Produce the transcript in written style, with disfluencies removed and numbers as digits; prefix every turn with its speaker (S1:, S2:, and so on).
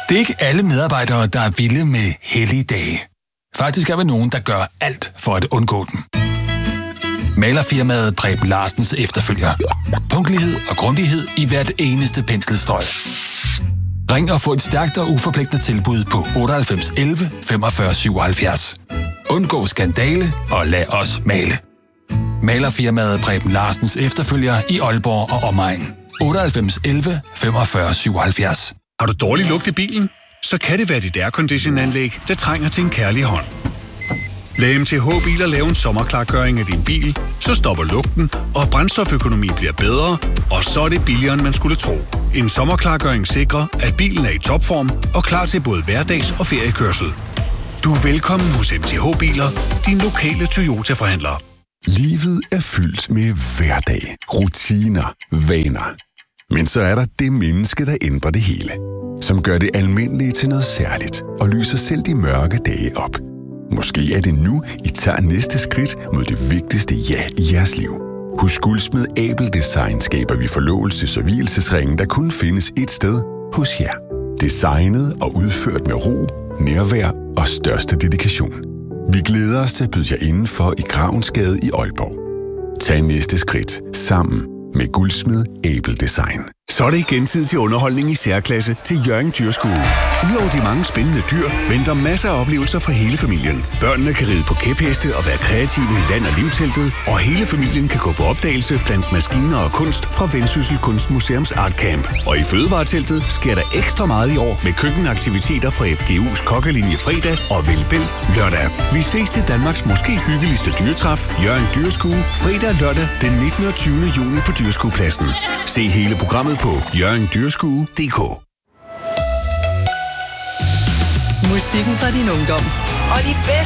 S1: Det er ikke alle medarbejdere, der er vilde med hellige dage. Faktisk er vi nogen, der gør alt for at undgå dem. Malerfirmaet Preben Larsens efterfølger. Punktlighed og grundighed i hvert eneste penselstrøg. Ring og få et stærkt og uforpligtende tilbud på 98 11 45 77. Undgå skandale og lad os male. Malerfirmaet Preben Larsens efterfølger i Aalborg og omegn. 98 11 45 77.
S2: Har du dårlig lugt i bilen? Så kan det være dit airconditionanlæg, der trænger til en kærlig hånd. Lad MTH Biler lave en sommerklargøring af din bil, så stopper lugten, og brændstoføkonomi bliver bedre, og så er det billigere, end man skulle tro. En sommerklargøring sikrer, at bilen er i topform og klar til både hverdags- og feriekørsel. Du er velkommen hos MTH Biler, din lokale Toyota-forhandler.
S3: Livet er fyldt med hverdag, rutiner, vaner. Men så er der det menneske, der ændrer det hele. Som gør det almindelige til noget særligt og lyser selv de mørke dage op. Måske er det nu, I tager næste skridt mod det vigtigste ja i jeres liv. Hos Guldsmed Abel Design skaber vi forlovelses- og vielsesringen, der kun findes et sted, hos jer. Designet og udført med ro, nærvær og største dedikation. Vi glæder os til at byde jer indenfor i Gravensgade i Aalborg. Tag næste skridt sammen med Guldsmed Abel Design.
S2: Så er det igen tid til underholdning i særklasse til Hjørring Dyrskue. Udover de mange spændende dyr, venter masser af oplevelser for hele familien. Børnene kan ride på kæpheste og være kreative i land- og livteltet, og hele familien kan gå på opdagelse blandt maskiner og kunst fra Vendsyssel Kunstmuseums Art Camp. Og i fødevareteltet sker der ekstra meget i år med køkkenaktiviteter fra FGU's kokkelinje fredag og Velbel lørdag. Vi ses til Danmarks måske hyggeligste dyretræf, Hjørring Dyrskue, fredag og lørdag den 19. og 20. juni på Dyrskuepladsen. Se hele programmet på hjørringdyrskue.dk.
S4: Musikken fra din ungdom og de bedste